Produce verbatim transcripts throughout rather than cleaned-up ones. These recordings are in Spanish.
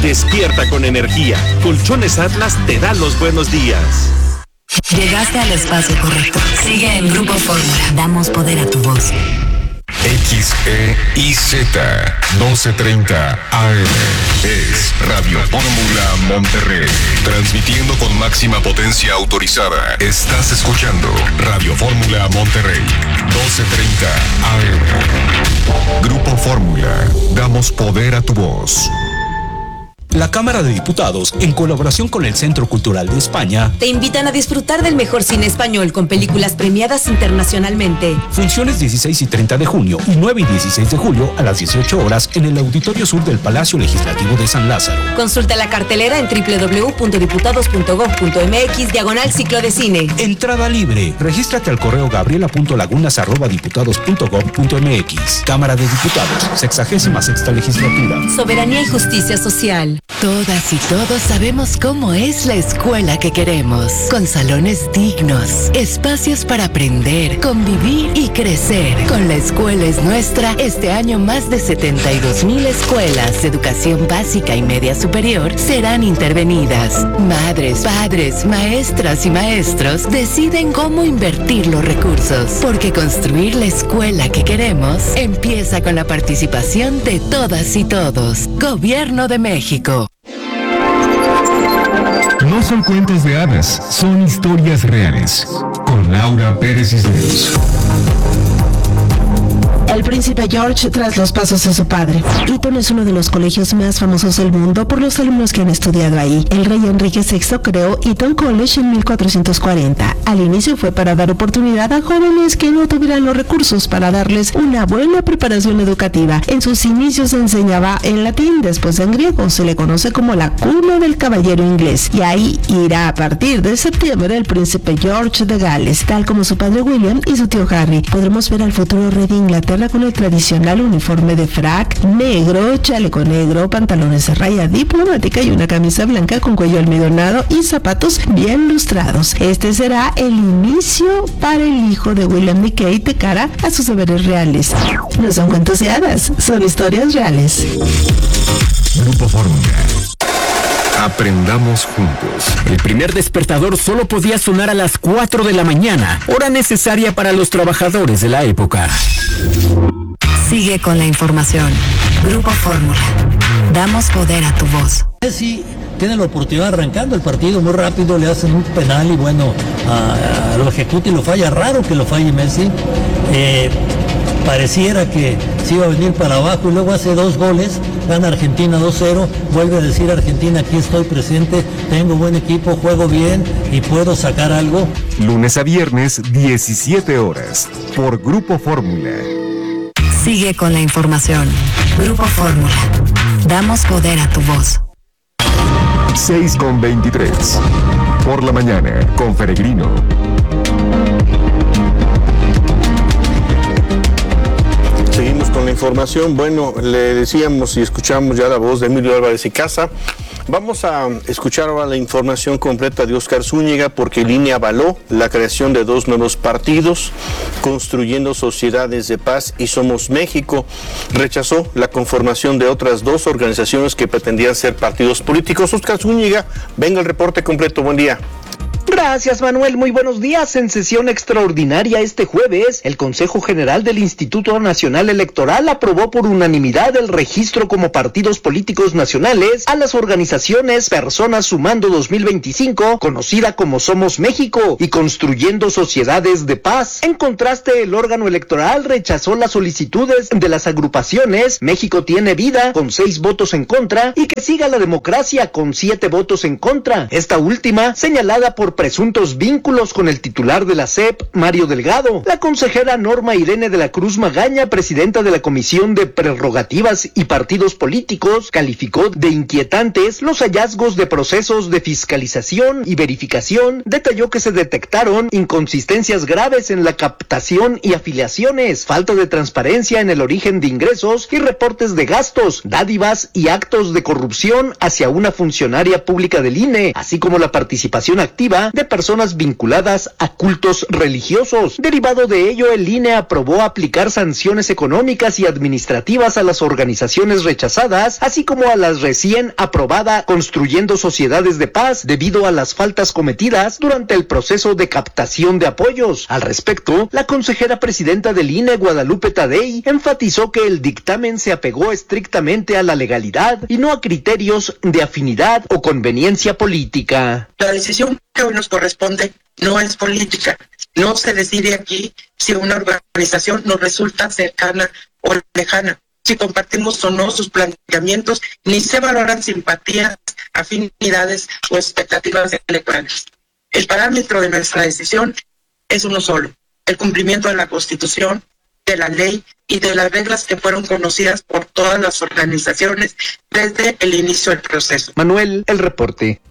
despierta con energía. Colchones Atlas te da los buenos días. Llegaste al espacio correcto. Sigue en Grupo Fórmula. Damos poder a tu voz. X E I Z doce treinta A M es Radio Fórmula Monterrey, transmitiendo con máxima potencia autorizada. Estás escuchando Radio Fórmula Monterrey, doce treinta A M. Grupo Fórmula, damos poder a tu voz. La Cámara de Diputados, en colaboración con el Centro Cultural de España, te invitan a disfrutar del mejor cine español con películas premiadas internacionalmente. Funciones dieciséis y treinta de junio y nueve y dieciséis de julio a las dieciocho horas en el Auditorio Sur del Palacio Legislativo de San Lázaro. Consulta la cartelera en doble u doble u doble u punto diputados punto gob punto eme equis diagonal ciclo de cine. Entrada libre. Regístrate al correo gabriela punto lagunas arroba diputados punto gob punto eme equis. Cámara de Diputados, sexagésima sexta legislatura. Soberanía y justicia social. Todas y todos sabemos cómo es la escuela que queremos, con salones dignos, espacios para aprender, convivir y crecer. Con La Escuela es Nuestra, este año más de setenta y dos mil escuelas de educación básica y media superior serán intervenidas. Madres, padres, maestras y maestros deciden cómo invertir los recursos, porque construir la escuela que queremos empieza con la participación de todas y todos. Gobierno de México. No son cuentos de hadas, son historias reales. Con Laura Pérez Cisneros. El príncipe George tras los pasos de su padre. Eton es uno de los colegios más famosos del mundo por los alumnos que han estudiado ahí. El rey Enrique sexto creó Eton College en mil cuatrocientos cuarenta. Al inicio fue para dar oportunidad a jóvenes que no tuvieran los recursos para darles una buena preparación educativa. En sus inicios se enseñaba en latín, después en griego. Se le conoce como la cuna del caballero inglés. Y ahí irá a partir de septiembre el príncipe George de Gales, tal como su padre William y su tío Harry. Podremos ver al futuro rey de Inglaterra con el tradicional uniforme de frac negro, chaleco negro, pantalones de raya diplomática y una camisa blanca con cuello almidonado y zapatos bien lustrados. Este será el inicio para el hijo de William y Kate de cara a sus deberes reales. No son cuentos de hadas, son historias reales. Grupo Fórmula. Aprendamos juntos. El primer despertador solo podía sonar a las cuatro de la mañana, hora necesaria para los trabajadores de la época. Sigue con la información. Grupo Fórmula. Damos poder a tu voz. Messi tiene la oportunidad arrancando el partido muy rápido, le hacen un penal y bueno, a, a lo ejecuta y lo falla. Raro que lo falle Messi. Eh, pareciera que se iba a venir para abajo y luego hace dos goles, gana Argentina dos cero, vuelve a decir Argentina, aquí estoy presente, tengo buen equipo, juego bien y puedo sacar algo. Lunes a viernes, diecisiete horas, por Grupo Fórmula. Sigue con la información. Grupo Fórmula. Damos poder a tu voz. seis con veintitrés. Por la mañana, con Peregrino. Seguimos con la información. Bueno, le decíamos y escuchamos ya la voz de Emilio Álvarez y Casa. Vamos a escuchar ahora la información completa de Óscar Zúñiga, porque el I N E avaló la creación de dos nuevos partidos, Construyendo Sociedades de Paz y Somos México. Rechazó la conformación de otras dos organizaciones que pretendían ser partidos políticos. Óscar Zúñiga, venga el reporte completo. Buen día. Gracias, Manuel. Muy buenos días. En sesión extraordinaria este jueves, el Consejo General del Instituto Nacional Electoral aprobó por unanimidad el registro como partidos políticos nacionales a las organizaciones Personas Sumando dos mil veinticinco, conocida como Somos México, y Construyendo Sociedades de Paz. En contraste, el órgano electoral rechazó las solicitudes de las agrupaciones México Tiene Vida, con seis votos en contra, y Que Siga la Democracia, con siete votos en contra. Esta última, señalada por presuntos vínculos con el titular de la S E P, Mario Delgado. La consejera Norma Irene de la Cruz Magaña, presidenta de la Comisión de Prerrogativas y Partidos Políticos, calificó de inquietantes los hallazgos de procesos de fiscalización y verificación. Detalló que se detectaron inconsistencias graves en la captación y afiliaciones, falta de transparencia en el origen de ingresos y reportes de gastos, dádivas y actos de corrupción hacia una funcionaria pública del I N E, así como la participación activa Colima de personas vinculadas a cultos religiosos. Derivado de ello, el I N E aprobó aplicar sanciones económicas y administrativas a las organizaciones rechazadas, así como a las recién aprobada Construyendo Sociedades de Paz, debido a las faltas cometidas durante el proceso de captación de apoyos. Al respecto, la consejera presidenta del I N E, Guadalupe Tadei, enfatizó que el dictamen se apegó estrictamente a la legalidad y no a criterios de afinidad o conveniencia política. La decisión que hoy nos corresponde no es política. No se decide aquí si una organización nos resulta cercana o lejana, si compartimos o no sus planteamientos, ni se valoran simpatías, afinidades o expectativas electorales. El parámetro de nuestra decisión es uno solo: el cumplimiento de la Constitución, de la ley y de las reglas que fueron conocidas por todas las organizaciones desde el inicio del proceso. Manuel, el reporte.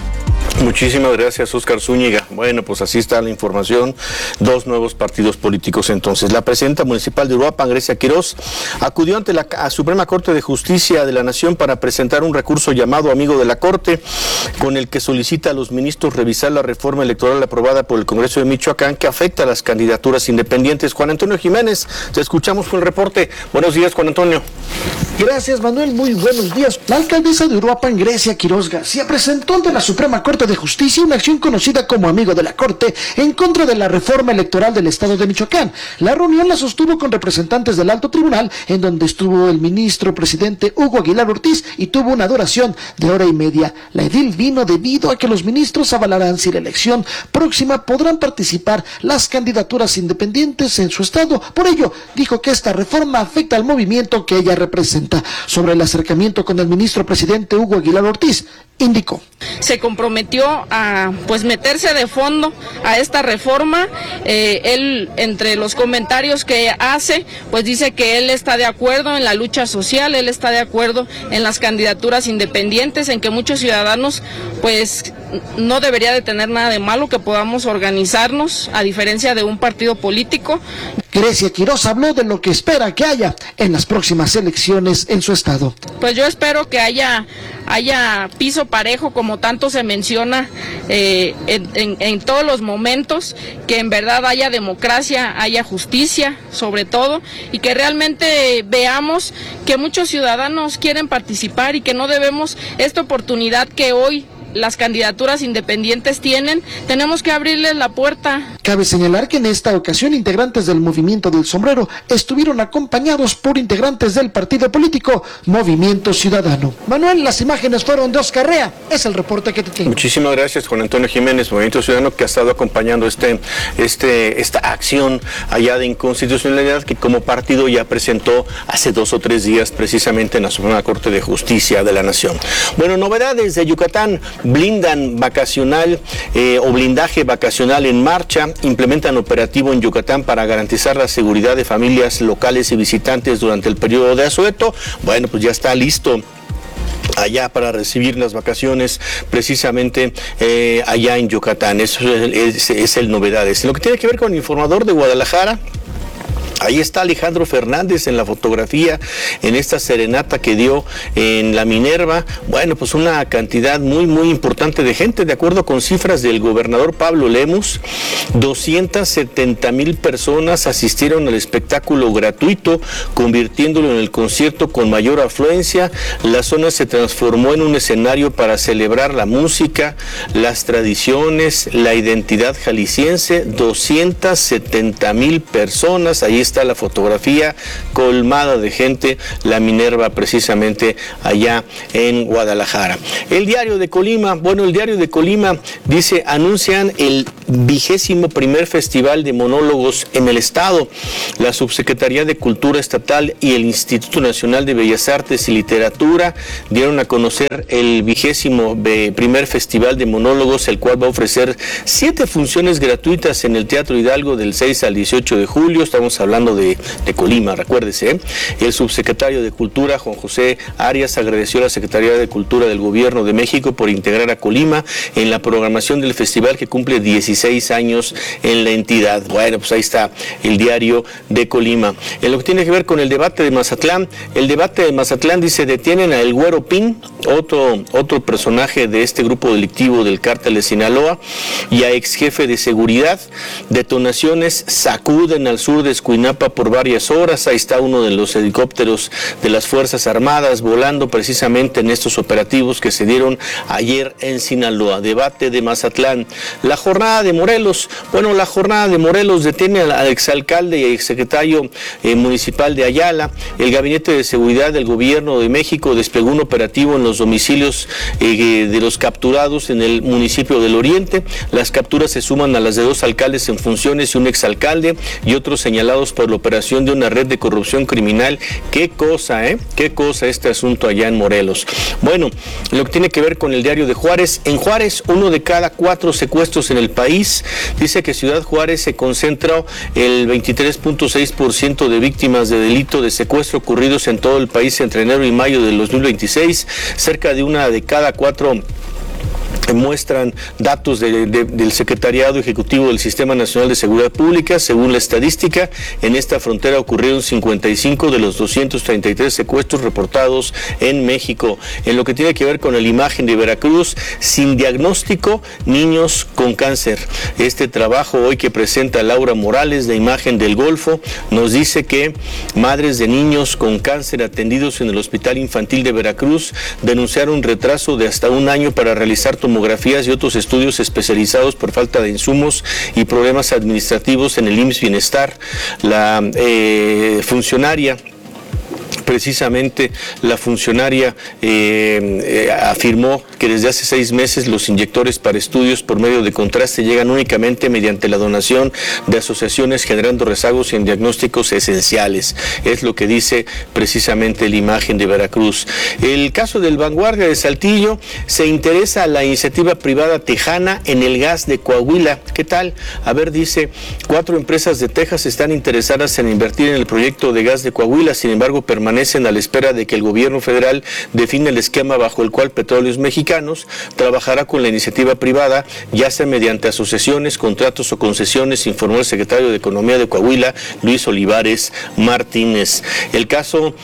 Muchísimas gracias, Óscar Zúñiga. Bueno, pues así está la información. Dos nuevos partidos políticos entonces. La presidenta municipal de Uruapan, Grecia Quiroz, acudió ante la Suprema Corte de Justicia de la Nación para presentar un recurso llamado Amigo de la Corte, con el que solicita a los ministros revisar la reforma electoral aprobada por el Congreso de Michoacán que afecta a las candidaturas independientes. Juan Antonio Jiménez, te escuchamos con el reporte. Buenos días, Juan Antonio. Gracias, Manuel. Muy buenos días. La alcaldesa de Uruapan, Grecia Quiroz García, presentó ante la Suprema Corte de Justicia una acción conocida como Amigo de la Corte en contra de la reforma electoral del estado de Michoacán. La reunión la sostuvo con representantes del Alto Tribunal, en donde estuvo el ministro presidente Hugo Aguilar Ortiz y tuvo una duración de hora y media. La edil vino debido a que los ministros avalarán si la elección próxima podrán participar las candidaturas independientes en su estado. Por ello, dijo que esta reforma afecta al movimiento que ella representa. Sobre el acercamiento con el ministro presidente Hugo Aguilar Ortiz, indicó: se comprometió a pues meterse de fondo a esta reforma. Eh, él, entre los comentarios que hace, pues dice que él está de acuerdo en la lucha social, él está de acuerdo en las candidaturas independientes, en que muchos ciudadanos pues no debería de tener nada de malo que podamos organizarnos a diferencia de un partido político. Grecia Quiroz habló de lo que espera que haya en las próximas elecciones en su estado. Pues yo espero que haya haya piso parejo, como tanto se menciona eh, en, en, en todos los momentos, que en verdad haya democracia, haya justicia sobre todo, y que realmente veamos que muchos ciudadanos quieren participar y que no debemos esta oportunidad que hoy las candidaturas independientes tienen, tenemos que abrirles la puerta. Cabe señalar que en esta ocasión integrantes del Movimiento del Sombrero estuvieron acompañados por integrantes del partido político Movimiento Ciudadano. Manuel, las imágenes fueron de Oscar Rea, es el reporte que te tengo. Muchísimas gracias, Juan Antonio Jiménez, Movimiento Ciudadano, que ha estado acompañando este, este, esta acción allá de inconstitucionalidad que como partido ya presentó hace dos o tres días precisamente en la Suprema Corte de Justicia de la Nación. Bueno, novedades de Yucatán. Blindan vacacional eh, o blindaje vacacional en marcha, implementan operativo en Yucatán para garantizar la seguridad de familias locales y visitantes durante el periodo de asueto. Bueno, pues ya está listo allá para recibir las vacaciones precisamente eh, allá en Yucatán. Eso es, es, es el novedades. En lo que tiene que ver con el informador de Guadalajara, ahí está Alejandro Fernández en la fotografía, en esta serenata que dio en la Minerva. Bueno, pues una cantidad muy, muy importante de gente, de acuerdo con cifras del gobernador Pablo Lemus, doscientas setenta mil personas asistieron al espectáculo gratuito, convirtiéndolo en el concierto con mayor afluencia. La zona se transformó en un escenario para celebrar la música, las tradiciones, la identidad jalisciense. doscientas setenta mil personas, ahí está la fotografía colmada de gente, la Minerva precisamente allá en Guadalajara. El Diario de Colima, bueno, el Diario de Colima dice, anuncian el vigésimo primer Festival de Monólogos en el Estado. La Subsecretaría de Cultura Estatal y el Instituto Nacional de Bellas Artes y Literatura dieron a conocer el vigésimo primer Festival de Monólogos, el cual va a ofrecer siete funciones gratuitas en el Teatro Hidalgo del seis al dieciocho de julio. Estamos hablando de, de Colima, recuérdese, ¿eh? El subsecretario de Cultura, Juan José Arias, agradeció a la Secretaría de Cultura del Gobierno de México por integrar a Colima en la programación del festival que cumple dieciséis años en la entidad. Bueno, pues ahí está el Diario de Colima. En lo que tiene que ver con el debate de Mazatlán, el debate de Mazatlán dice, detienen a El Güero Pin, otro, otro personaje de este grupo delictivo del cártel de Sinaloa y a ex jefe de seguridad. Detonaciones sacuden al sur de Escuinapa por varias horas. Ahí está uno de los helicópteros de las Fuerzas Armadas volando precisamente en estos operativos que se dieron ayer en Sinaloa. Debate de Mazatlán. La jornada de Morelos. Bueno, la jornada de Morelos detiene al exalcalde y exsecretario eh, municipal de Ayala. El Gabinete de Seguridad del Gobierno de México desplegó un operativo en los domicilios eh, de los capturados en el municipio del Oriente. Las capturas se suman a las de dos alcaldes en funciones y un exalcalde y otros señalados por la operación de una red de corrupción criminal. Qué cosa, ¿eh? Qué cosa este asunto allá en Morelos. Bueno, lo que tiene que ver con el diario de Juárez. En Juárez, uno de cada cuatro secuestros en el país. Dice que Ciudad Juárez se concentra el veintitrés punto seis por ciento de víctimas de delito de secuestro ocurridos en todo el país entre enero y mayo del dos mil veintiséis. Cerca de una de cada cuatro muestran datos de, de, del Secretariado Ejecutivo del Sistema Nacional de Seguridad Pública. Según la estadística, en esta frontera ocurrieron cincuenta y cinco de los doscientos treinta y tres secuestros reportados en México. En lo que tiene que ver con el Imagen de Veracruz, sin diagnóstico, niños con cáncer. Este trabajo hoy que presenta Laura Morales de Imagen del Golfo nos dice que madres de niños con cáncer atendidos en el Hospital Infantil de Veracruz denunciaron retraso de hasta un año para realizar tomografías y otros estudios especializados por falta de insumos y problemas administrativos en el I M S S Bienestar. La eh, funcionaria Precisamente la funcionaria eh, eh, afirmó que desde hace seis meses los inyectores para estudios por medio de contraste llegan únicamente mediante la donación de asociaciones, generando rezagos en diagnósticos esenciales. Es lo que dice precisamente la Imagen de Veracruz. El caso del Vanguardia de Saltillo: se interesa a la iniciativa privada tejana en el gas de Coahuila. ¿Qué tal? A ver, dice, cuatro empresas de Texas están interesadas en invertir en el proyecto de gas de Coahuila, sin embargo permanecen a la espera de que el gobierno federal define el esquema bajo el cual Petróleos Mexicanos trabajará con la iniciativa privada, ya sea mediante asociaciones, contratos o concesiones, informó el secretario de Economía de Coahuila, Luis Olivares Martínez. El caso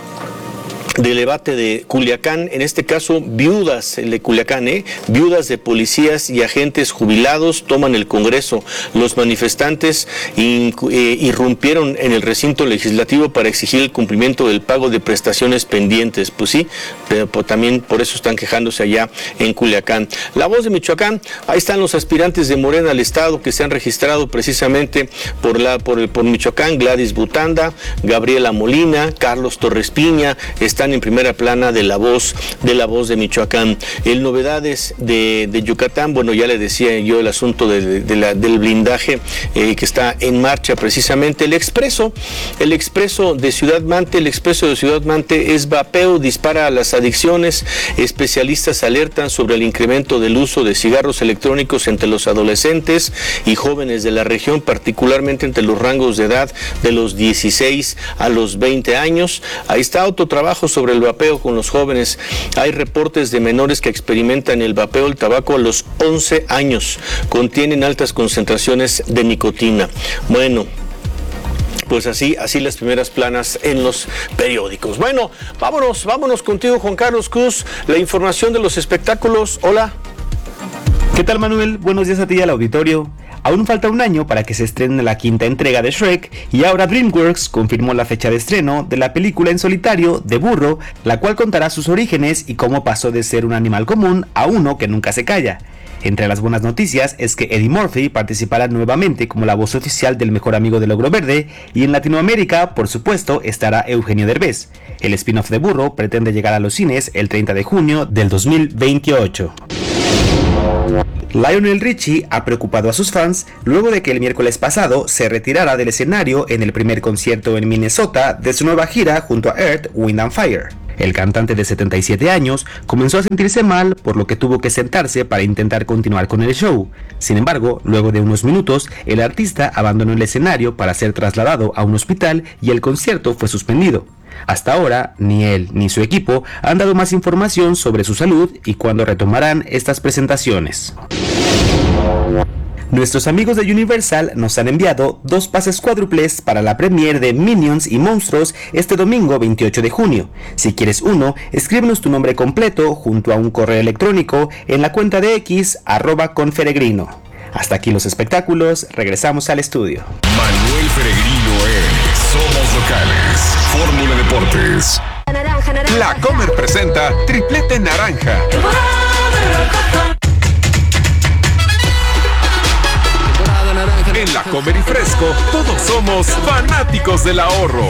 del debate de Culiacán, en este caso viudas, el de Culiacán, ¿eh? viudas de policías y agentes jubilados toman el Congreso. Los manifestantes in, eh, irrumpieron en el recinto legislativo para exigir el cumplimiento del pago de prestaciones pendientes. Pues sí, pero por, también por eso están quejándose allá en Culiacán. La Voz de Michoacán, ahí están los aspirantes de Morena al Estado que se han registrado precisamente por, la, por, el, por Michoacán: Gladys Butanda, Gabriela Molina, Carlos Torres Piña, están en primera plana de la voz de la voz de Michoacán. El novedades de, de Yucatán, bueno, ya le decía yo el asunto de, de la, del blindaje eh, que está en marcha precisamente. El expreso, el expreso de Ciudad Mante, el expreso de Ciudad Mante es vapeo, dispara a las adicciones. Especialistas alertan sobre el incremento del uso de cigarros electrónicos entre los adolescentes y jóvenes de la región, particularmente entre los rangos de edad de los dieciséis a los veinte años. Ahí está otro trabajo sobre el vapeo con los jóvenes. Hay reportes de menores que experimentan el vapeo del tabaco a los once años. Contienen altas concentraciones de nicotina. Bueno, pues así, así las primeras planas en los periódicos. Bueno, vámonos, vámonos contigo, Juan Carlos Cruz, la información de los espectáculos. Hola. ¿Qué tal, Manuel? Buenos días a ti y al auditorio. Aún falta un año para que se estrene la quinta entrega de Shrek y ahora DreamWorks confirmó la fecha de estreno de la película en solitario de Burro, la cual contará sus orígenes y cómo pasó de ser un animal común a uno que nunca se calla. Entre las buenas noticias es que Eddie Murphy participará nuevamente como la voz oficial del mejor amigo del Ogro Verde, y en Latinoamérica, por supuesto, estará Eugenio Derbez. El spin-off de Burro pretende llegar a los cines el treinta de junio del dos mil veintiocho. Lionel Richie ha preocupado a sus fans luego de que el miércoles pasado se retirara del escenario en el primer concierto en Minnesota de su nueva gira junto a Earth, Wind and Fire. El cantante de setenta y siete años comenzó a sentirse mal, por lo que tuvo que sentarse para intentar continuar con el show. Sin embargo, luego de unos minutos, el artista abandonó el escenario para ser trasladado a un hospital y el concierto fue suspendido. Hasta ahora, ni él ni su equipo han dado más información sobre su salud y cuándo retomarán estas presentaciones. Nuestros amigos de Universal nos han enviado dos pases cuádruples para la premiere de Minions y Monstruos este domingo veintiocho de junio. Si quieres uno, escríbenos tu nombre completo junto a un correo electrónico en la cuenta de X arroba conferegrino. Hasta aquí los espectáculos, regresamos al estudio. Manuel Peregrino en Somos Locales, Fórmula Deportes. Naranja, naranja. La Comer presenta Triplete Naranja. En La Comer y Fresco, todos somos fanáticos del ahorro.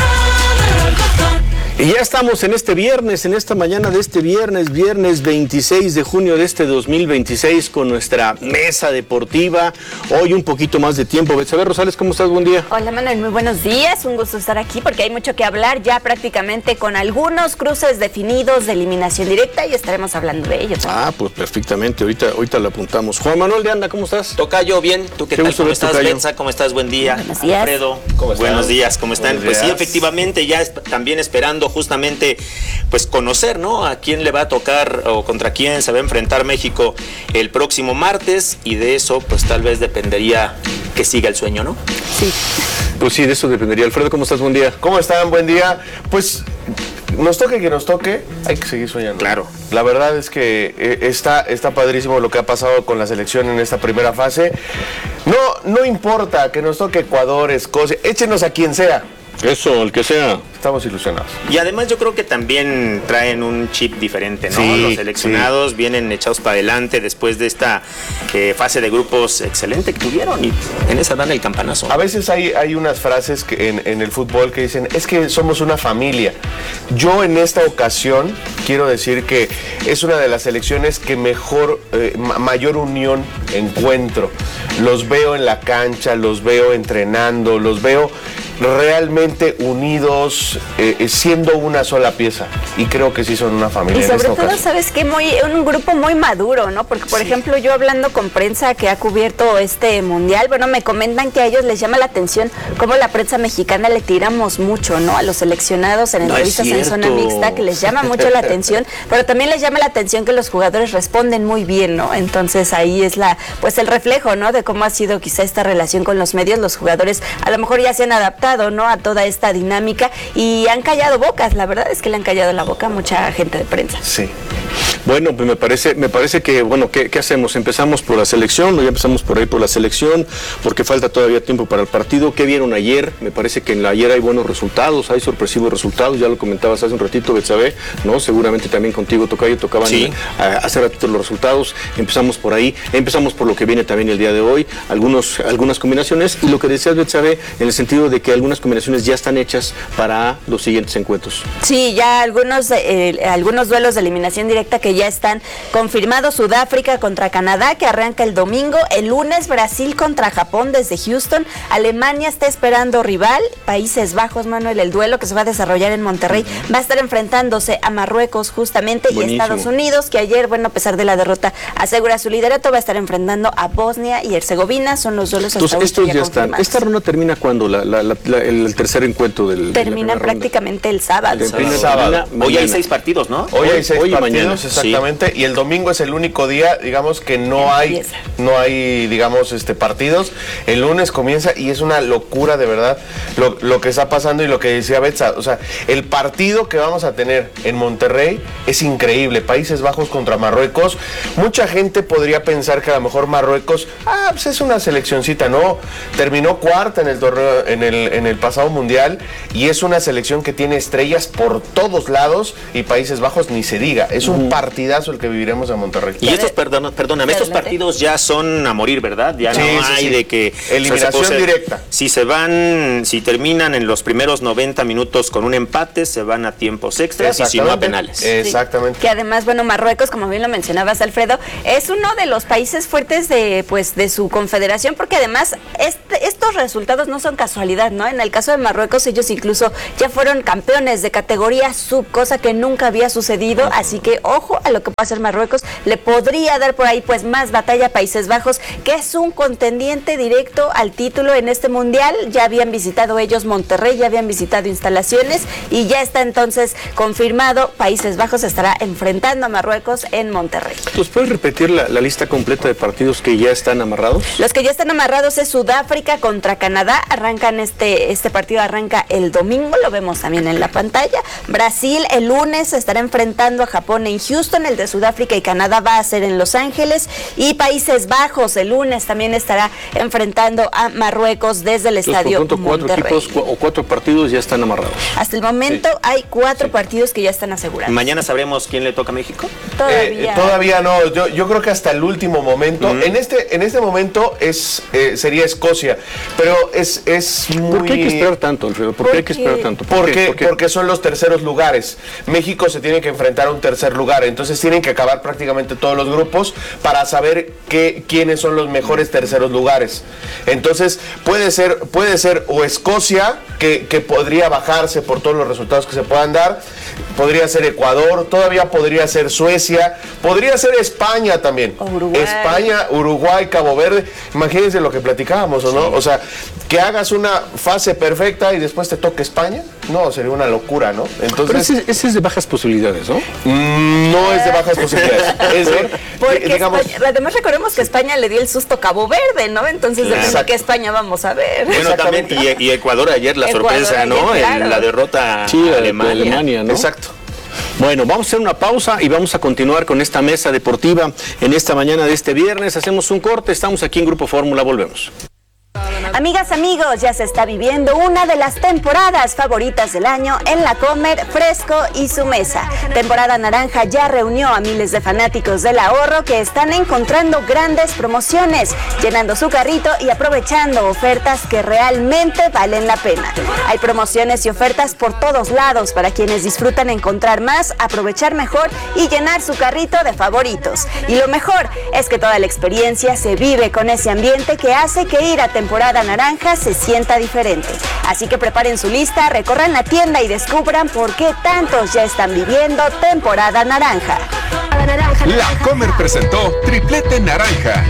Y ya estamos en este viernes, en esta mañana de este viernes, viernes veintiséis de junio de este dos mil veintiséis, con nuestra mesa deportiva. Hoy un poquito más de tiempo. Betsabe Rosales, ¿cómo estás? Buen día. Hola Manuel, muy buenos días. Un gusto estar aquí porque hay mucho que hablar ya prácticamente con algunos cruces definidos de eliminación directa y estaremos hablando de ellos. Ah, pues perfectamente. Ahorita, ahorita lo apuntamos. Juan Manuel de Anda, ¿cómo estás? Tocayo, bien. ¿Tú qué, qué tal? ¿Cómo estás, Benza? ¿Cómo estás? Buen día. Buenos días. Alfredo, ¿cómo estás? Buenos días, ¿cómo están? Buenos pues días. Sí, efectivamente, ya es, también esperando justamente pues conocer, ¿no? A quién le va a tocar o contra quién se va a enfrentar México el próximo martes, y de eso pues tal vez dependería que siga el sueño, ¿no? Sí. Pues sí, de eso dependería. Alfredo, ¿cómo estás? Buen día. ¿Cómo están? Buen día. Pues nos toque que nos toque, hay que seguir soñando. Claro. La verdad es que eh, está, está padrísimo lo que ha pasado con la selección en esta primera fase. No, no importa que nos toque Ecuador, Escocia, échenos a quien sea. Eso, el que sea. Estamos ilusionados. Y además yo creo que también traen un chip diferente, ¿no? Sí, los seleccionados sí. vienen echados para adelante después de esta eh, fase de grupos excelente que tuvieron, y en esa dan el campanazo. A veces hay, hay unas frases que en, en el fútbol que dicen, es que somos una familia. Yo en esta ocasión quiero decir que es una de las selecciones que mejor, eh, mayor unión encuentro. Los veo en la cancha, los veo entrenando, los veo realmente unidos, eh, siendo una sola pieza, y creo que sí son una familia. Y sobre en esta todo, ocasión. sabes que muy un grupo muy maduro, ¿no? Porque por sí. ejemplo, yo hablando con prensa que ha cubierto este mundial, bueno, me comentan que a ellos les llama la atención cómo la prensa mexicana le tiramos mucho, ¿no? A los seleccionados en entrevistas no en zona mixta, que les llama mucho la atención, pero también les llama la atención que los jugadores responden muy bien, ¿no? Entonces ahí es la, pues el reflejo, ¿no? De cómo ha sido quizá esta relación con los medios. Los jugadores a lo mejor ya se han adaptado, ¿no? A toda esta dinámica y han callado bocas. La verdad es que le han callado la boca a mucha gente de prensa. Sí. Bueno, pues me parece, me parece que, bueno, ¿qué, ¿qué hacemos? ¿Empezamos por la selección o ya empezamos por ahí por la selección? Porque falta todavía tiempo para el partido. ¿Qué vieron ayer? Me parece que en la ayer hay buenos resultados, hay sorpresivos resultados, ya lo comentabas hace un ratito, Betsabe, ¿no? Seguramente también contigo, Tocayo, tocaban sí. a, hace ratito los resultados. Empezamos por ahí, empezamos por lo que viene también el día de hoy, algunos, algunas combinaciones, y lo que decías, Betsabe, en el sentido de que algunas combinaciones ya están hechas para los siguientes encuentros. Sí, ya algunos, eh, algunos duelos de eliminación directa que ya están confirmados. Sudáfrica contra Canadá, que arranca el domingo. El lunes Brasil contra Japón desde Houston. Alemania está esperando rival. Países Bajos, Manuel, el duelo que se va a desarrollar en Monterrey, uh-huh. va a estar enfrentándose a Marruecos justamente. Buenísimo. Y Estados Unidos, que ayer, bueno, a pesar de la derrota, asegura su liderato, va a estar enfrentando a Bosnia y Herzegovina. Son los duelos hasta Entonces, estos ya, ya están. Confirmados. ¿Esta ronda termina cuándo? La, la, la, la, el tercer encuentro del Termina de prácticamente el sábado. El sábado. sábado. Hoy hay seis partidos, ¿no? Hoy, hoy hay seis hoy partidos, mañana. Exactamente. Sí. Y el domingo es el único día, digamos, que no hay, no hay, digamos, este partidos. El lunes comienza y es una locura, de verdad, lo, lo que está pasando y lo que decía Betsa. O sea, el partido que vamos a tener en Monterrey es increíble. Países Bajos contra Marruecos. Mucha gente podría pensar que a lo mejor Marruecos, ah, pues es una seleccioncita. No, terminó cuarta en el torneo, en el, en el pasado mundial, y es una selección que tiene estrellas por todos lados, y Países Bajos ni se diga. Es un uh-huh. partidazo el que viviremos en Monterrey. Y estos, perdón, perdóname, estos partidos ya son a morir, ¿verdad? Ya sí, no sí, hay sí. de que... Eliminación o sea, se directa. Si se van, si terminan en los primeros noventa minutos con un empate, se van a tiempos extras y si no a penales. Exactamente. Sí. Que además, bueno, Marruecos, como bien lo mencionabas, Alfredo, es uno de los países fuertes de, pues, de su confederación, porque además este, estos resultados no son casualidad, ¿no? En el caso de Marruecos, ellos incluso ya fueron campeones de categoría sub, cosa que nunca había sucedido, así que ojo ojo a lo que puede hacer Marruecos, le podría dar por ahí pues más batalla a Países Bajos, que es un contendiente directo al título en este mundial. Ya habían visitado ellos Monterrey, ya habían visitado instalaciones y ya está entonces confirmado, Países Bajos estará enfrentando a Marruecos en Monterrey. ¿Nos puedes repetir la, la lista completa de partidos que ya están amarrados? Los que ya están amarrados es Sudáfrica contra Canadá, arrancan este, este partido arranca el domingo, lo vemos también en la pantalla. Brasil el lunes estará enfrentando a Japón en Houston, el de Sudáfrica y Canadá va a ser en Los Ángeles, y Países Bajos el lunes también estará enfrentando a Marruecos desde el estadio Entonces, por tanto, Monterrey. cuatro equipos o cuatro partidos ya están amarrados. Hasta el momento sí. hay cuatro sí. partidos que ya están asegurados. ¿Mañana sabremos quién le toca a México? Todavía. Eh, todavía no, yo, yo creo que hasta el último momento. Uh-huh. En este en este momento es eh, sería Escocia, pero es, es muy... ¿Por qué hay que esperar tanto, Alfredo? ¿Por, ¿Por qué hay que esperar tanto? ¿Por porque, qué? ¿Por qué? Porque son los terceros lugares. México se tiene que enfrentar a un tercer lugar, entonces tienen que acabar prácticamente todos los grupos para saber qué, quiénes son los mejores terceros lugares. Entonces puede ser, puede ser o Escocia, que, que podría bajarse por todos los resultados que se puedan dar, podría ser Ecuador, todavía podría ser Suecia, podría ser España también. Uruguay. España, Uruguay, Cabo Verde. Imagínense lo que platicábamos, ¿o no? Sí. O sea, que hagas una fase perfecta y después te toque España, no, sería una locura, ¿no? Entonces, pero ese, ese es de bajas posibilidades, ¿no? Mmm, no es de bajas posibilidades. Es de, Porque digamos, España, además recordemos que España le dio el susto a Cabo Verde, ¿no? Entonces claro. depende de qué España vamos a ver. Bueno, también, y, y Ecuador ayer la Ecuador sorpresa, ayer, ¿no? Claro. El, la derrota sí, a Alemania. De Alemania, ¿no? Exacto. Bueno, vamos a hacer una pausa y vamos a continuar con esta mesa deportiva en esta mañana de este viernes. Hacemos un corte, estamos aquí en Grupo Fórmula, volvemos. Amigas, amigos, ya se está viviendo una de las temporadas favoritas del año en La Comer, Fresco y Su Mesa. Temporada naranja ya reunió a miles de fanáticos del ahorro que están encontrando grandes promociones, llenando su carrito y aprovechando ofertas que realmente valen la pena. Hay promociones y ofertas por todos lados para quienes disfrutan encontrar más, aprovechar mejor y llenar su carrito de favoritos. Y lo mejor es que toda la experiencia se vive con ese ambiente que hace que ir a temporada naranja se sienta diferente. Así que preparen su lista, recorran la tienda y descubran por qué tantos ya están viviendo temporada naranja. La Comer presentó Triplete Naranja.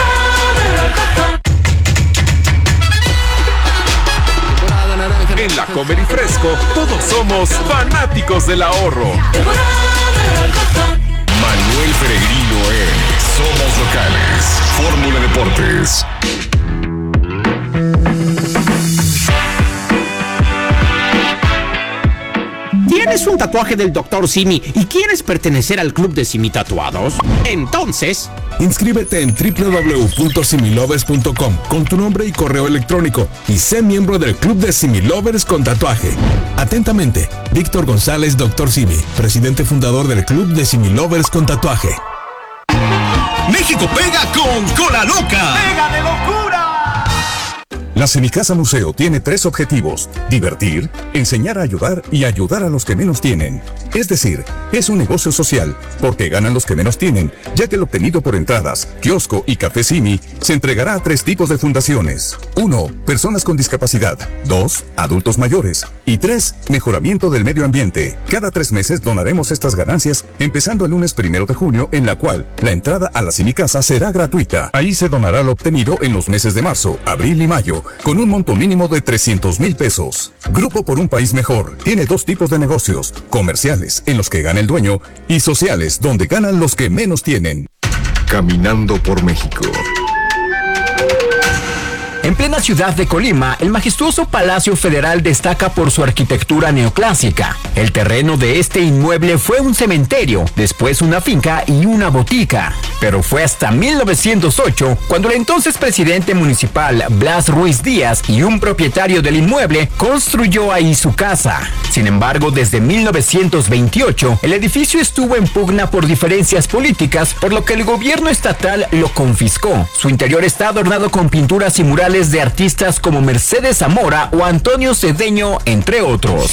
En La Comer y Fresco, todos somos fanáticos del ahorro. Manuel Peregrino es Somos Locales. Fórmula Deportes. ¿Tienes un tatuaje del doctor Simi y quieres pertenecer al club de Simi Tatuados? Entonces, inscríbete en doble u doble u doble u punto similovers punto com con tu nombre y correo electrónico y sé miembro del club de Simi Lovers con tatuaje. Atentamente, Víctor González, doctor Simi, presidente fundador del club de Simi Lovers con tatuaje. México pega con Cola Loca. ¡Pega de locura! La Semicasa Museo tiene tres objetivos: divertir, enseñar a ayudar y ayudar a los que menos tienen. Es decir, es un negocio social, porque ganan los que menos tienen, ya que el obtenido por entradas, kiosco y café Simi se entregará a tres tipos de fundaciones. Uno, personas con discapacidad. Dos, adultos mayores. Y tres, mejoramiento del medio ambiente. Cada tres meses donaremos estas ganancias, empezando el lunes primero de junio, en la cual la entrada a la Semicasa será gratuita. Ahí se donará lo obtenido en los meses de marzo, abril y mayo, con un monto mínimo de trescientos mil pesos. Grupo por un País Mejor tiene dos tipos de negocios: comerciales, en los que gana el dueño, y sociales, donde ganan los que menos tienen. Caminando por México. En plena ciudad de Colima, el majestuoso Palacio Federal destaca por su arquitectura neoclásica. El terreno de este inmueble fue un cementerio, después una finca y una botica. Pero fue hasta mil novecientos ocho cuando el entonces presidente municipal Blas Ruiz Díaz y un propietario del inmueble construyó ahí su casa. Sin embargo, desde mil novecientos veintiocho, el edificio estuvo en pugna por diferencias políticas, por lo que el gobierno estatal lo confiscó. Su interior está adornado con pinturas y murales de artistas como Mercedes Zamora o Antonio Cedeño, entre otros.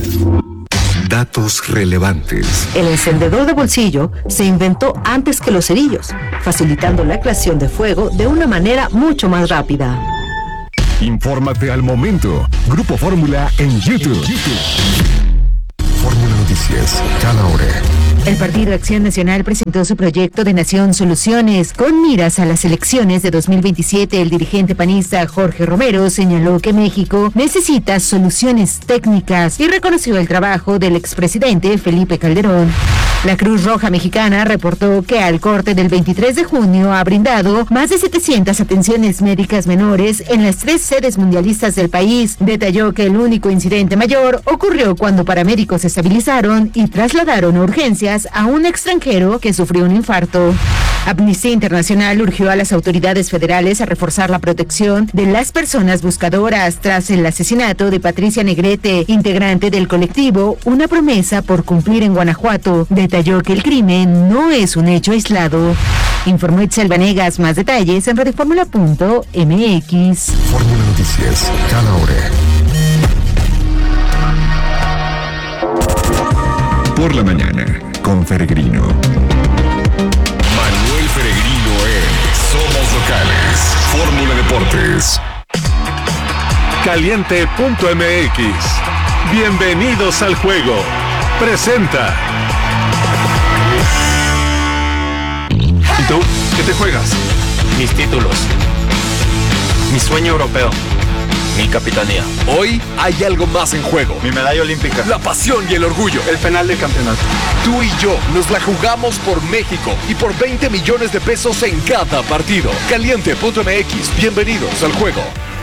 Datos relevantes. El encendedor de bolsillo se inventó antes que los cerillos, facilitando la creación de fuego de una manera mucho más rápida. Infórmate al momento. Grupo Fórmula en YouTube. Fórmula Noticias, cada hora. El Partido Acción Nacional presentó su proyecto de Nación Soluciones. Con miras a las elecciones de dos mil veintisiete, el dirigente panista Jorge Romero señaló que México necesita soluciones técnicas y reconoció el trabajo del expresidente Felipe Calderón. La Cruz Roja Mexicana reportó que al corte del veintitrés de junio ha brindado más de setecientas atenciones médicas menores en las tres sedes mundialistas del país. Detalló que el único incidente mayor ocurrió cuando paramédicos se estabilizaron y trasladaron a urgencias a un extranjero que sufrió un infarto. Amnistía Internacional urgió a las autoridades federales a reforzar la protección de las personas buscadoras tras el asesinato de Patricia Negrete, integrante del colectivo Una Promesa por Cumplir en Guanajuato. Detalló que el crimen no es un hecho aislado. Informó Itzel Vanegas. Más detalles en radioformula punto m x. Fórmula Noticias, cada hora. Por la mañana, con Peregrino. Manuel Peregrino en Somos Locales. Fórmula Deportes. Caliente punto m x. Bienvenidos al juego. Presenta. ¿Y tú? ¿Qué te juegas? Mis títulos. Mi sueño europeo. Mi capitanía. Hoy hay algo más en juego. Mi medalla olímpica. La pasión y el orgullo. El penal del campeonato. Tú y yo nos la jugamos por México y por veinte millones de pesos en cada partido. Caliente punto m x. Bienvenidos al juego.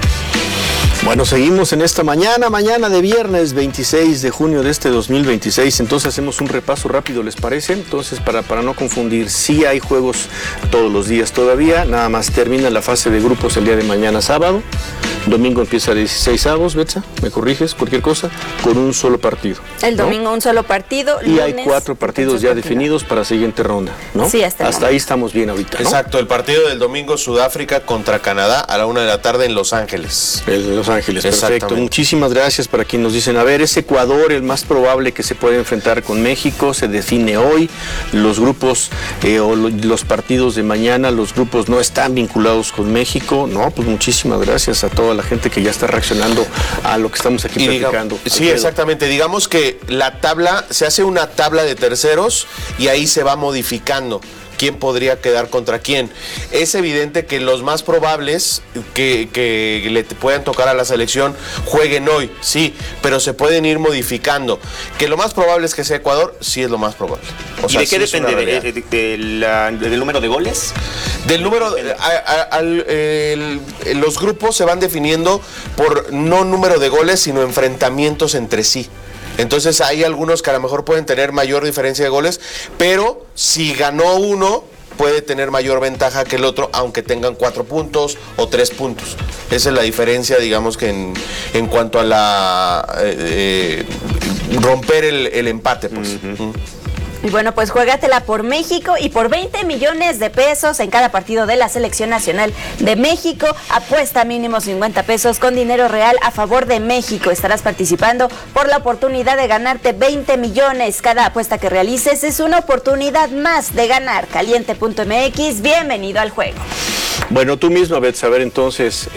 Bueno, seguimos en esta mañana, mañana de viernes veintiséis de junio de este dos mil veintiséis. Entonces hacemos un repaso rápido, ¿les parece? Entonces, para, para no confundir, sí hay juegos todos los días todavía. Nada más termina la fase de grupos el día de mañana sábado. Domingo empieza a dieciséis avos, Betsa, ¿me corriges? Cualquier cosa, con un solo partido. El domingo, ¿no? Un solo partido. Y lunes, hay cuatro partidos ya partido. definidos para la siguiente ronda, ¿no? Sí, hasta, hasta ahí estamos bien ahorita, ¿no? Exacto, el partido del domingo, Sudáfrica contra Canadá a la una de la tarde en Los Ángeles. En Los Ángeles, perfecto. Muchísimas gracias para quienes nos dicen, a ver, es Ecuador el más probable que se puede enfrentar con México, se define hoy. Los grupos eh, o los partidos de mañana, los grupos no están vinculados con México. No, pues muchísimas gracias a toda la gente que ya está reaccionando a lo que estamos aquí y platicando. Diga, sí, exactamente. Digamos que la tabla, se hace una tabla de terceros y ahí se va modificando quién podría quedar contra quién. Es evidente que los más probables que, que le puedan tocar a la selección jueguen hoy, sí, pero se pueden ir modificando. Que lo más probable es que sea Ecuador, sí es lo más probable. O sea, ¿y de qué sí depende? ¿De, de, de la, ¿Del número de goles? Del número, a, a, a, el, los grupos se van definiendo por no número de goles, sino enfrentamientos entre sí. Entonces hay algunos que a lo mejor pueden tener mayor diferencia de goles, pero si ganó uno, puede tener mayor ventaja que el otro, aunque tengan cuatro puntos o tres puntos. Esa es la diferencia, digamos, que en, en cuanto a la eh, eh, romper el, el empate, pues. Uh-huh. Y bueno, pues juégatela por México y por veinte millones de pesos en cada partido de la Selección Nacional de México. Apuesta mínimo cincuenta pesos con dinero real a favor de México. Estarás participando por la oportunidad de ganarte veinte millones. Cada apuesta que realices es una oportunidad más de ganar. Caliente punto m x, bienvenido al juego. Bueno, tú misma, Beth, a ver entonces,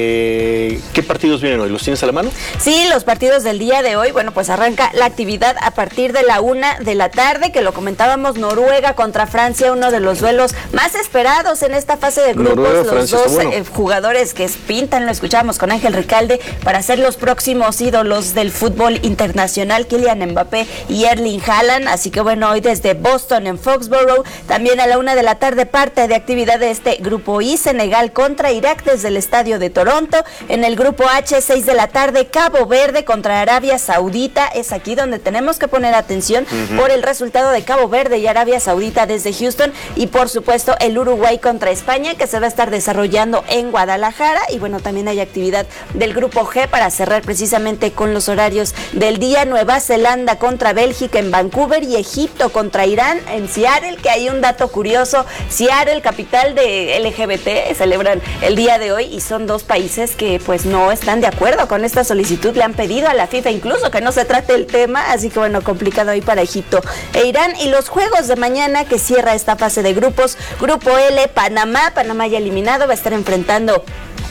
eh, ¿qué partidos vienen hoy? ¿Los tienes a la mano? Sí, los partidos del día de hoy, bueno, pues arranca la actividad a partir de la una de la tarde, que lo comentábamos, Noruega contra Francia, uno de los duelos más esperados en esta fase de grupos. Noruega, los Francia, dos bueno. eh, jugadores que pintan, lo escuchamos con Ángel Ricalde, para ser los próximos ídolos del fútbol internacional, Kylian Mbappé y Erling Haaland. Así que bueno, hoy desde Boston en Foxborough, también a la una de la tarde parte de actividad de este grupo I, Senegal contra Irak desde el estadio de Toronto. En el grupo H, seis de la tarde, Cabo Verde contra Arabia Saudita. Es aquí donde tenemos que poner atención uh-huh. por el resultado de Cabo Verde y Arabia Saudita desde Houston, y por supuesto el Uruguay contra España, que se va a estar desarrollando en Guadalajara. Y bueno, también hay actividad del grupo G para cerrar precisamente con los horarios del día. Nueva Zelanda contra Bélgica en Vancouver y Egipto contra Irán en Seattle, que hay un dato curioso. Seattle, capital de L G B T, celebran el día de hoy, y son dos países que pues no están de acuerdo con esta solicitud. Le han pedido a la FIFA incluso que no se trate el tema, así que bueno, complicado ahí para Egipto e Irán. Y los juegos de mañana que cierra esta fase de grupos, grupo L, Panamá, Panamá ya eliminado, va a estar enfrentando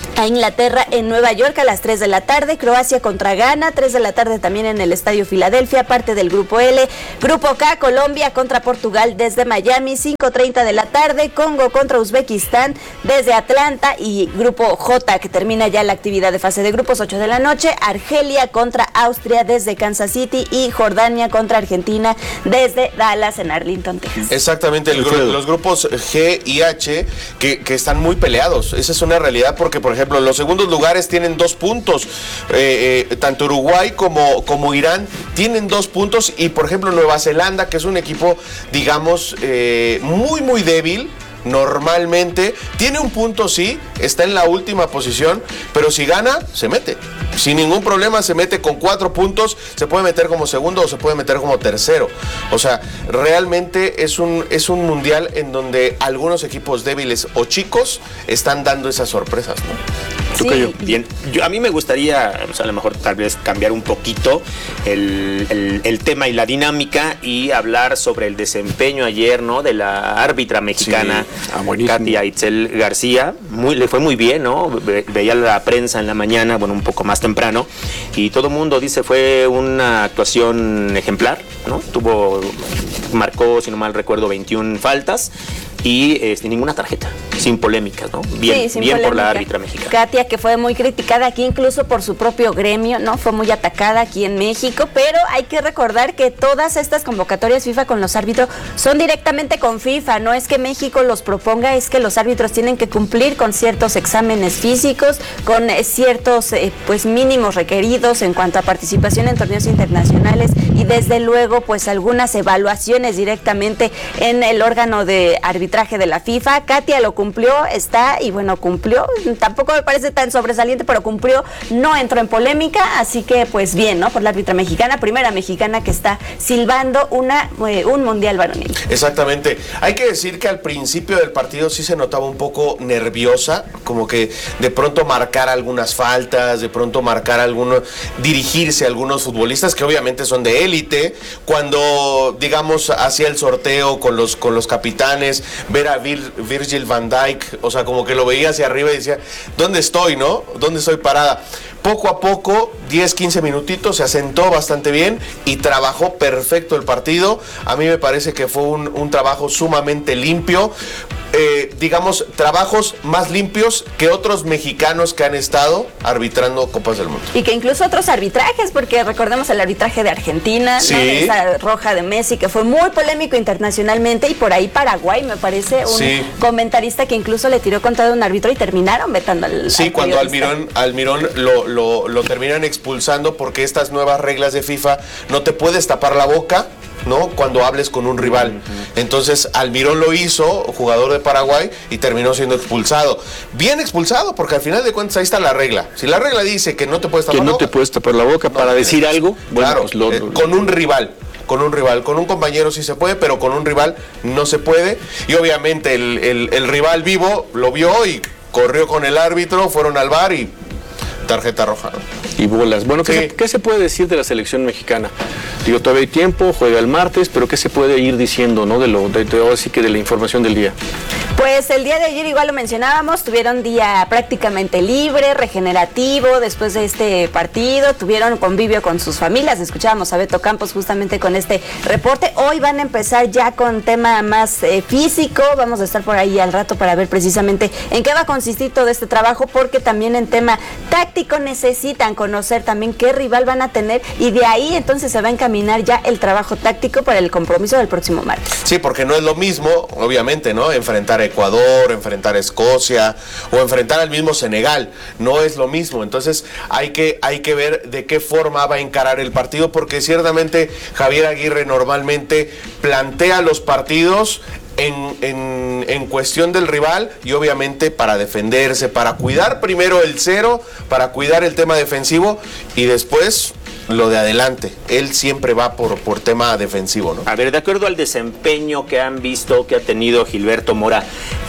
a Inglaterra en Nueva York a las tres de la tarde, Croacia contra Ghana, tres de la tarde también en el Estadio Filadelfia, parte del Grupo L, Grupo K, Colombia contra Portugal desde Miami, cinco treinta de la tarde, Congo contra Uzbekistán desde Atlanta y Grupo J, que termina ya la actividad de fase de grupos, ocho de la noche, Argelia contra Austria desde Kansas City y Jordania contra Argentina desde Dallas en Arlington, Texas. Exactamente, el gru- los grupos G y H que, que están muy peleados, esa es una realidad porque, por ejemplo, los segundos lugares tienen dos puntos, eh, eh, tanto Uruguay como, como Irán tienen dos puntos y, por ejemplo, Nueva Zelanda, que es un equipo, digamos, eh, muy, muy débil, normalmente tiene un punto, sí, está en la última posición, pero si gana, se mete. Sin ningún problema se mete con cuatro puntos, se puede meter como segundo o se puede meter como tercero. O sea, realmente es un, es un mundial en donde algunos equipos débiles o chicos están dando esas sorpresas, ¿no? Sí. Bien, yo, a mí me gustaría, o sea, a lo mejor tal vez cambiar un poquito el, el, el tema y la dinámica y hablar sobre el desempeño ayer, ¿no? De la árbitra mexicana, sí. ah, Katia Itzel García. Muy, le fue muy bien, ¿no? Ve, veía la prensa en la mañana, bueno, un poco más temprano, y todo el mundo dice fue una actuación ejemplar, ¿no? Tuvo, marcó, si no mal recuerdo, veintiuna faltas y eh, sin ninguna tarjeta, sin polémicas, ¿no? Bien, sí, bien polémica. Por la árbitra mexicana. Katia, que fue muy criticada aquí incluso por su propio gremio, ¿no? Fue muy atacada aquí en México, pero hay que recordar que todas estas convocatorias FIFA con los árbitros son directamente con FIFA, no es que México los proponga, es que los árbitros tienen que cumplir con ciertos exámenes físicos, con eh, ciertos eh, pues mínimos requeridos en cuanto a participación en torneos internacionales y desde luego pues algunas evaluaciones directamente en el órgano de arbitraje de la FIFA. Katia lo cumplió, está y bueno, cumplió, tampoco me parece tan sobresaliente, pero cumplió, no entró en polémica, así que pues bien, ¿no? Por la árbitra mexicana, primera mexicana que está silbando una, eh, un mundial varonil. Exactamente, hay que decir que al principio del partido sí se notaba un poco nerviosa, como que de pronto marcar algunas faltas, de pronto marcar algunos, dirigirse a algunos futbolistas que obviamente son de élite, cuando digamos hacía el sorteo con los, con los capitanes, ver a Vir, Virgil van Dijk, o sea, como que lo veía hacia arriba y decía, ¿dónde estoy, no? ¿Dónde estoy parada? Poco a poco, diez, quince minutitos, se asentó bastante bien y trabajó perfecto el partido. A mí me parece que fue un, un trabajo sumamente limpio. Eh, digamos, trabajos más limpios que otros mexicanos que han estado arbitrando Copas del Mundo. Y que incluso otros arbitrajes, porque recordemos el arbitraje de Argentina, sí. ¿no? Esa roja de Messi, que fue muy polémico internacionalmente, y por ahí Paraguay, me parece, un sí. comentarista que incluso le tiró contra un árbitro y terminaron vetando al Sí, al cuando Almirón, Almirón lo, lo, lo terminan expulsando porque estas nuevas reglas de FIFA no te puedes tapar la boca, ¿no? Cuando hables con un rival. Uh-huh. Entonces Almirón lo hizo, jugador de Paraguay, y terminó siendo expulsado. Bien expulsado, porque al final de cuentas ahí está la regla. Si la regla dice que no te puedes tapar que no la boca, te puedes tapar la boca no, para decir algo, bueno, claro, pues lo, eh, con un rival. Con un rival, con un compañero sí se puede, pero con un rival no se puede. Y obviamente el, el, el rival vivo lo vio y corrió con el árbitro, fueron al bar y tarjeta roja, ¿no? Y bolas. Bueno, ¿qué, sí. se, ¿qué se puede decir de la selección mexicana? Digo, todavía hay tiempo, juega el martes, pero ¿qué se puede ir diciendo, no? De lo, de, de, ahora sí que de la información del día. Pues el día de ayer, igual lo mencionábamos, tuvieron día prácticamente libre, regenerativo, después de este partido, tuvieron convivio con sus familias, escuchábamos a Beto Campos justamente con este reporte. Hoy van a empezar ya con tema más eh, físico, vamos a estar por ahí al rato para ver precisamente en qué va a consistir todo este trabajo, porque también en tema táctico necesitan conocer también qué rival van a tener y de ahí entonces se va a encaminar ya el trabajo táctico para el compromiso del próximo martes. Sí, porque no es lo mismo, obviamente, ¿no? Enfrentar a Ecuador, enfrentar a Escocia o enfrentar al mismo Senegal, no es lo mismo. Entonces hay que, hay que ver de qué forma va a encarar el partido, porque ciertamente Javier Aguirre normalmente plantea los partidos En, en, en cuestión del rival y obviamente para defenderse, para cuidar primero el cero, para cuidar el tema defensivo y después lo de adelante. Él siempre va por, por tema defensivo, ¿no? A ver, de acuerdo al desempeño que han visto, que ha tenido Gilberto Mora,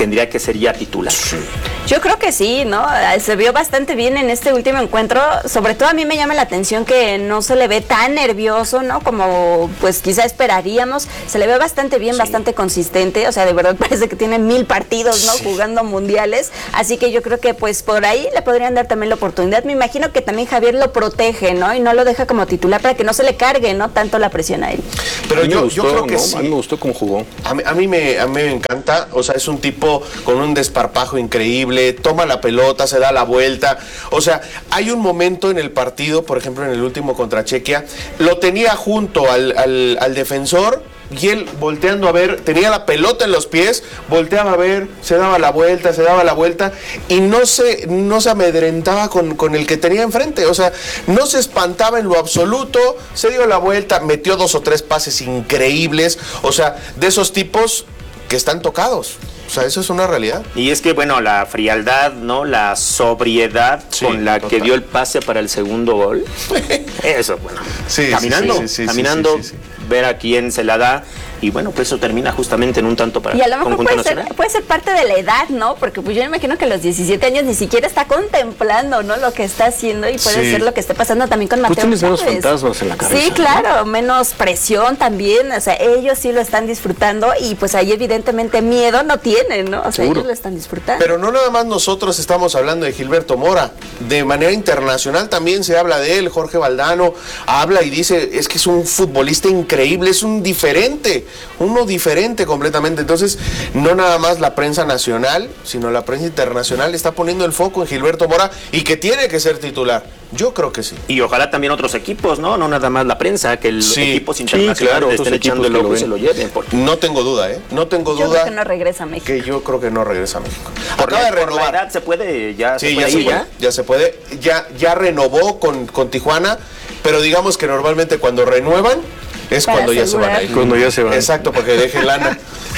tendría que ser ya titular. Yo creo que sí, ¿no? Se vio bastante bien en este último encuentro. Sobre todo a mí me llama la atención que no se le ve tan nervioso, ¿no? Como pues quizá esperaríamos. Se le ve bastante bien, sí. bastante consistente. O sea, de verdad parece que tiene mil partidos, ¿no? Sí. Jugando mundiales. Así que yo creo que pues por ahí le podrían dar también la oportunidad. Me imagino que también Javier lo protege, ¿no? Y no lo deja como titular para que no se le cargue, ¿no? Tanto la presión a él. Pero yo, gustó, yo creo que ¿no? sí. A mí me gustó cómo jugó. A mí, a mí me, a mí me encanta. O sea, es un tipo con un desparpajo increíble. Toma la pelota, se da la vuelta. O sea, hay un momento en el partido, por ejemplo, en el último contra Chequia, lo tenía junto al, al, al defensor. Y él volteando a ver, tenía la pelota en los pies, volteaba a ver, se daba la vuelta, se daba la vuelta y no se, no se amedrentaba con, con el que tenía enfrente. O sea, no se espantaba en lo absoluto, se dio la vuelta, metió dos o tres pases increíbles. O sea, de esos tipos que están tocados. O sea, eso es una realidad. Y es que, bueno, la frialdad, ¿no? La sobriedad sí, con la total. que dio el pase para el segundo gol. Eso, bueno. Sí, caminando, sí, sí, sí, caminando, sí, sí, sí, sí. ver a quién se la da. Y bueno, pues eso termina justamente en un tanto para y a lo mejor puede nacional. ser, puede ser parte de la edad, ¿no? Porque pues yo me imagino que a los diecisiete años ni siquiera está contemplando, ¿no? Lo que está haciendo y puede sí. ser lo que esté pasando también con Mateo. Tú tienes menos fantasmas en la cabeza. Sí, claro, menos presión también. O sea, ellos sí lo están disfrutando y pues ahí evidentemente miedo no tienen, ¿no? O sea, Seguro. ellos lo están disfrutando. Pero no nada más nosotros estamos hablando de Gilberto Mora. De manera internacional también se habla de él. Jorge Valdano habla y dice, es que es un futbolista increíble, es un diferente, uno diferente. Diferente completamente. Entonces, no nada más la prensa nacional, sino la prensa internacional está poniendo el foco en Gilberto Mora y que tiene que ser titular. Yo creo que sí. Y ojalá también otros equipos, ¿no? No nada más la prensa, que los sí. equipos internacionales sí, claro, estén echando el ojo y se lo lleven. Porque... No tengo duda, ¿eh? No tengo yo duda. Yo creo que no regresa a México. Que yo creo que no regresa a México. Por, la, por la edad se puede, ya sí, se puede ya ir, se puede, ¿ya? Ya se puede. Ya, ya renovó con, con Tijuana, pero digamos que normalmente cuando renuevan es Para cuando asegurar. ya se van a ir. Cuando ya se van. Exacto, porque dejen lana.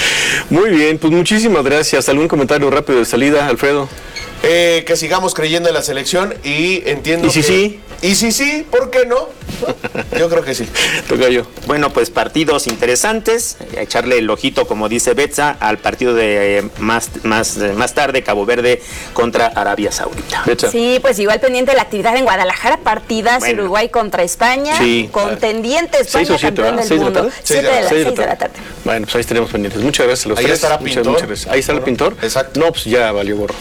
Muy bien, pues muchísimas gracias. ¿Algún comentario rápido de salida, Alfredo? Eh, que sigamos creyendo en la selección y entiendo ¿Y si que... sí? Y si sí, ¿por qué no? Yo creo que sí. Toca yo. Bueno, pues partidos interesantes. Echarle el ojito, como dice Betsa, al partido de eh, más, más, eh, más tarde, Cabo Verde contra Arabia Saudita. Betsa. Sí, pues igual pendiente de la actividad en Guadalajara, partidas bueno. Uruguay contra España, sí. contendiente España, ¿Seis o siete, campeón ¿verdad? del ¿Seis de la mundo. tarde? Siete de la, Seis de la seis de la tarde. Bueno, pues ahí estaremos pendientes. Muchas gracias a los ahí tres. estará muchas, Pintor. muchas gracias. Ahí estará el Pintor. Exacto. No, pues ya valió gorro.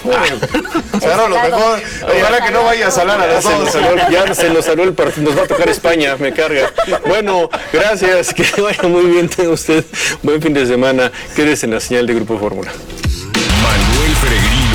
Claro, lo mejor. Ojalá que no vaya a salar a las dos. Ya se nos salió el partido. Nos va a tocar España, me carga. Bueno, gracias. Que vaya muy bien. Tenga usted buen fin de semana. Quédese en la señal de Grupo Fórmula. Manuel Peregrino.